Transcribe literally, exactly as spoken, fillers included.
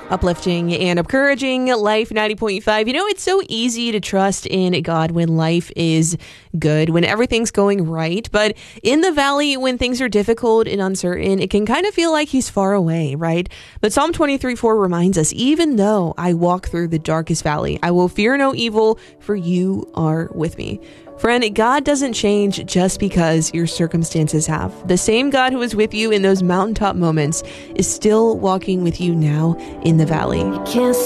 Uplifting and encouraging Life ninety point five. You know, it's so easy to trust in God when life is good, when everything's going right. But in the valley, when things are difficult and uncertain, it can kind of feel like he's far away, right? But Psalm twenty-three four reminds us, even though I walk through the darkest valley, I will fear no evil, for you are with me. Friend, God doesn't change just because your circumstances have. The same God who was with you in those mountaintop moments is still walking with you now in the valley. You can't